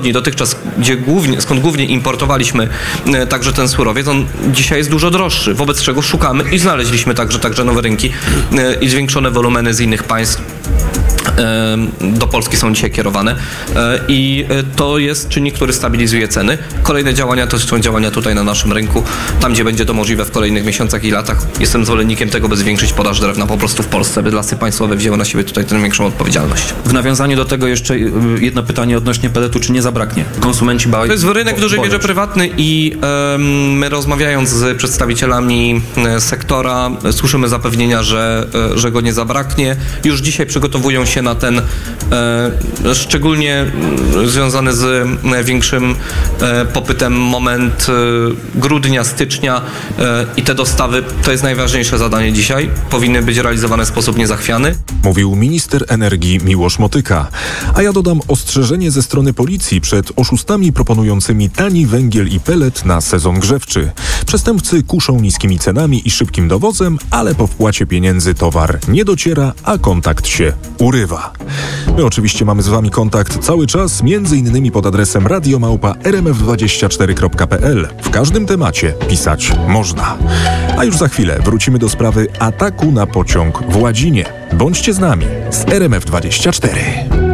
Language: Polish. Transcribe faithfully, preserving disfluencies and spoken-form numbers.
wschodniej dotychczas, gdzie głównie, skąd głównie importowaliśmy także ten surowiec, on dzisiaj jest dużo droższy, wobec czego szukamy i znaleźliśmy także, także nowe rynki i zwiększone wolumeny z innych państw do Polski są dzisiaj kierowane i to jest czynnik, który stabilizuje ceny. Kolejne działania to są działania tutaj na naszym rynku, tam gdzie będzie to możliwe w kolejnych miesiącach i latach. Jestem zwolennikiem tego, by zwiększyć podaż drewna po prostu w Polsce, by Lasy Państwowe wzięły na siebie tutaj tę większą odpowiedzialność. W nawiązaniu do tego jeszcze jedno pytanie odnośnie pelletu, czy nie zabraknie? Konsumenci bają. To jest rynek w dużej mierze prywatny i um, my rozmawiając z przedstawicielami sektora słyszymy zapewnienia, że, że go nie zabraknie. Już dzisiaj przygotowują się na ten e, szczególnie związany z większym e, popytem moment e, grudnia, stycznia e, i te dostawy to jest najważniejsze zadanie dzisiaj. Powinny być realizowane w sposób niezachwiany. Mówił minister energii Miłosz Motyka. A ja dodam ostrzeżenie ze strony policji przed oszustami proponującymi tani węgiel i pelet na sezon grzewczy. Przestępcy kuszą niskimi cenami i szybkim dowozem, ale po wpłacie pieniędzy towar nie dociera, a kontakt się urywa. My oczywiście mamy z wami kontakt cały czas, między innymi pod adresem radiomałpa r m f dwadzieścia cztery kropka p l. W każdym temacie pisać można. A już za chwilę wrócimy do sprawy ataku na pociąg w Ładzinie. Bądźcie z nami z R M F dwadzieścia cztery.